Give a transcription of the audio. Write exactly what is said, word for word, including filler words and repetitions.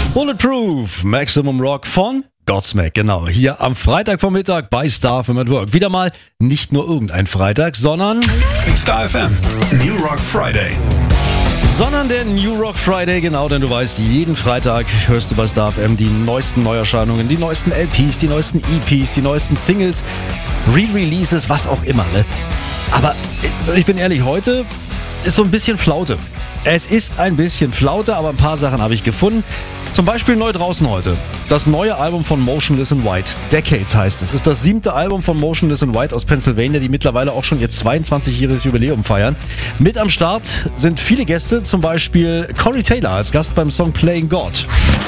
Bulletproof, Maximum Rock von Godsmack, genau. Hier am Freitagvormittag bei Star F M at Work. Wieder mal nicht nur irgendein Freitag, sondern... Star F M, New Rock Friday. Sondern der New Rock Friday, genau, denn du weißt, jeden Freitag hörst du bei Star F M die neuesten Neuerscheinungen, die neuesten L Ps, die neuesten E Ps, die neuesten Singles, Re-Releases, was auch immer, ne? Aber ich bin ehrlich, heute ist so ein bisschen Flaute. Es ist ein bisschen Flaute, aber ein paar Sachen habe ich gefunden. Zum Beispiel neu draußen heute. Das neue Album von Motionless in White. Decades heißt es. Es ist das siebte Album von Motionless in White aus Pennsylvania, die mittlerweile auch schon ihr zweiundzwanzigjähriges Jubiläum feiern. Mit am Start sind viele Gäste, zum Beispiel Corey Taylor als Gast beim Song Playing God.